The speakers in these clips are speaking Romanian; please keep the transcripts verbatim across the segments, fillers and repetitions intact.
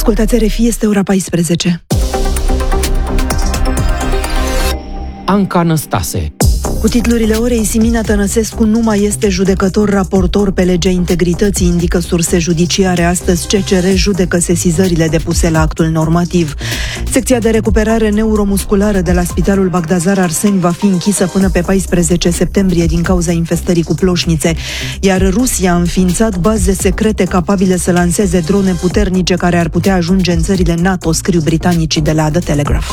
Ascultați R F I, este ora paisprezece. Anca Năstase. Cu titlurile orei, Simina Tănăsescu nu mai este judecător raportor pe legea integrității, indică surse judiciare. Astăzi C C R judecă sesizările depuse la actul normativ. Secția de recuperare neuromusculară de la Spitalul Bagdazar Arseni va fi închisă până pe paisprezece septembrie din cauza infestării cu ploșnițe, iar Rusia a înființat baze secrete capabile să lanseze drone puternice care ar putea ajunge în țările NATO, scriu britanicii de la The Telegraph.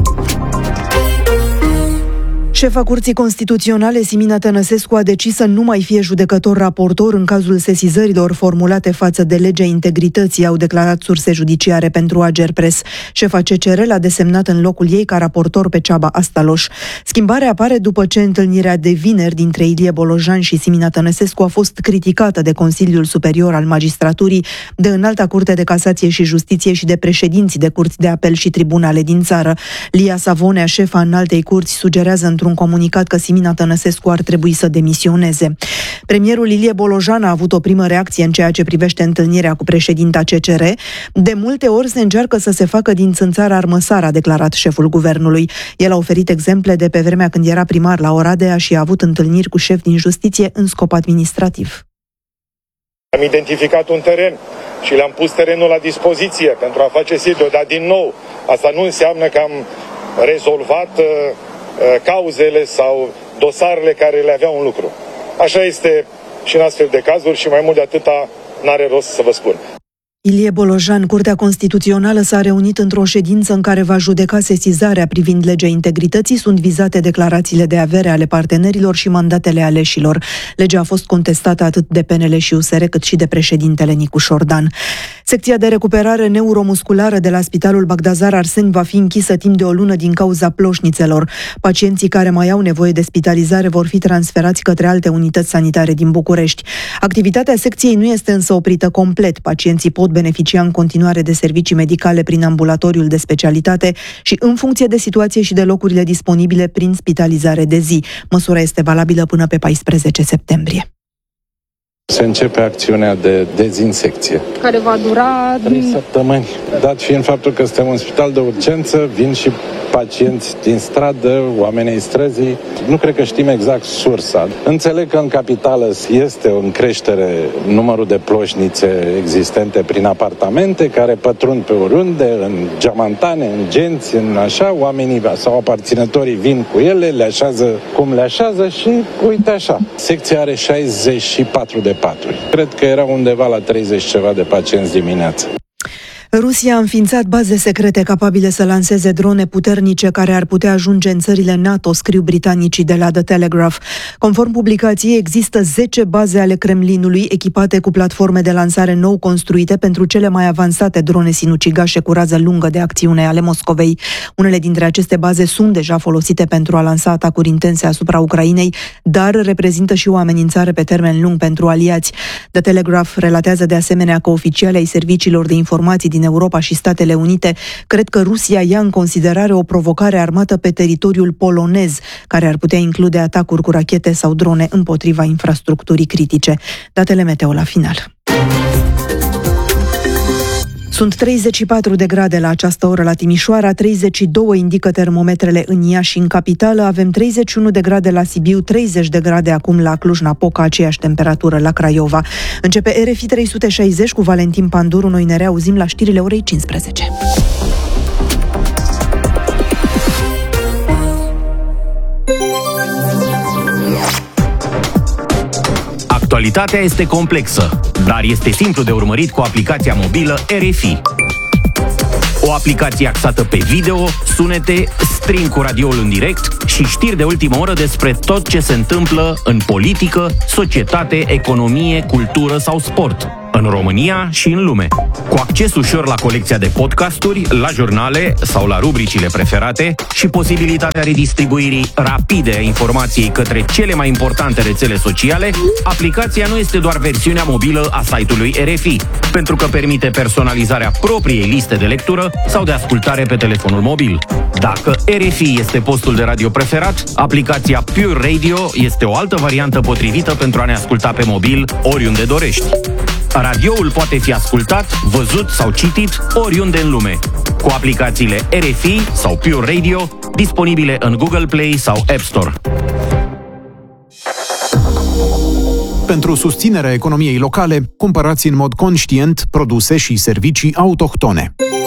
Șefa Curții Constituționale, Simina Tănăsescu, a decis să nu mai fie judecător raportor în cazul sesizărilor formulate față de legea integrității, au declarat surse judiciare pentru Agerpres. Șefa C C R l-a desemnat în locul ei ca raportor pe Ceaba Astaloș. Schimbarea apare după ce întâlnirea de vineri dintre Ilie Bolojan și Simina Tănăsescu a fost criticată de Consiliul Superior al Magistraturii, de Înalta Curte de Casație și Justiție și de președinții de curți de apel și tribunale din țară. Lia Savonea, șefa Înaltei Curți, sugerează într-un comunicat că Simina Tănăsescu ar trebui să demisioneze. Premierul Ilie Bolojan a avut o primă reacție în ceea ce privește întâlnirea cu președinta C C R. De multe ori se încearcă să se facă din țânțar armăsar, a declarat șeful guvernului. El a oferit exemple de pe vremea când era primar la Oradea și a avut întâlniri cu șefi din justiție în scop administrativ. Am identificat un teren și le-am pus terenul la dispoziție pentru a face sediu, dar din nou, asta nu înseamnă că am rezolvat uh, cauzele sau dosarele care le aveau în lucru. Așa este și în astfel de cazuri și mai mult de atâta n-are rost să vă spun. Ilie Bolojan, Curtea Constituțională s-a reunit într-o ședință în care va judeca sesizarea privind legea integrității. Sunt vizate declarațiile de avere ale partenerilor și mandatele aleșilor. Legea a fost contestată atât de P N L și U S R cât și de președintele Nicu Șordan. Secția de recuperare neuromusculară de la Spitalul Bagdazar Arseni va fi închisă timp de o lună din cauza ploșnițelor. Pacienții care mai au nevoie de spitalizare vor fi transferați către alte unități sanitare din București. Activitatea secției nu este însă oprită complet. Pacienții pot beneficia în continuare de servicii medicale prin ambulatoriul de specialitate și în funcție de situație și de locurile disponibile prin spitalizare de zi. Măsura este valabilă până pe paisprezece septembrie. Se începe acțiunea de dezinsecție, care va dura trei săptămâni. Dat fiind faptul că suntem un spital de urgență, vin și pacienți din stradă, oameni ai străzii. Nu cred că știm exact sursa. Înțeleg că în capitală este o creștere numărul de ploșnițe existente prin apartamente care pătrund pe oriunde, în geamantane, în genți, în așa, oamenii sau aparținătorii vin cu ele, le așează cum le așează și uite așa. Secția are șaizeci și patru de paturi. Cred că era undeva la treizeci ceva de pacienți dimineața. Rusia a înființat baze secrete capabile să lanseze drone puternice care ar putea ajunge în țările NATO, scriu britanicii de la The Telegraph. Conform publicației, există zece baze ale Kremlinului echipate cu platforme de lansare nou construite pentru cele mai avansate drone sinucigașe cu rază lungă de acțiune ale Moscovei. Unele dintre aceste baze sunt deja folosite pentru a lansa atacuri intense asupra Ucrainei, dar reprezintă și o amenințare pe termen lung pentru aliați. The Telegraph relatează de asemenea că oficialii ai serviciilor de informații din Europa și Statele Unite cred că Rusia ia în considerare o provocare armată pe teritoriul polonez, care ar putea include atacuri cu rachete sau drone împotriva infrastructurii critice. Datele meteo la final. Sunt treizeci și patru de grade la această oră la Timișoara, treizeci și doi indică termometrele în Iași și în capitală, avem treizeci și unu de grade la Sibiu, treizeci de grade acum la Cluj-Napoca, aceeași temperatură la Craiova. Începe R F I trei sute șaizeci cu Valentin Panduru, noi ne reauzim la știrile orei cincisprezece. Actualitatea este complexă, dar este simplu de urmărit cu aplicația mobilă R F I. O aplicație axată pe video, sunete, stream cu radioul în direct și știri de ultimă oră despre tot ce se întâmplă în politică, societate, economie, cultură sau sport, în România și în lume. Cu acces ușor la colecția de podcasturi, la jurnale sau la rubricile preferate și posibilitatea redistribuirii rapide a informației către cele mai importante rețele sociale, aplicația nu este doar versiunea mobilă a site-ului R F I, pentru că permite personalizarea propriei liste de lectură sau de ascultare pe telefonul mobil. Dacă R F I este postul de radio preferat, aplicația Pure Radio este o altă variantă potrivită pentru a ne asculta pe mobil oriunde dorești. Radioul poate fi ascultat, văzut sau citit oriunde în lume, cu aplicațiile R F I sau Pure Radio, disponibile în Google Play sau App Store. Pentru susținerea economiei locale, cumpărați în mod conștient produse și servicii autohtone.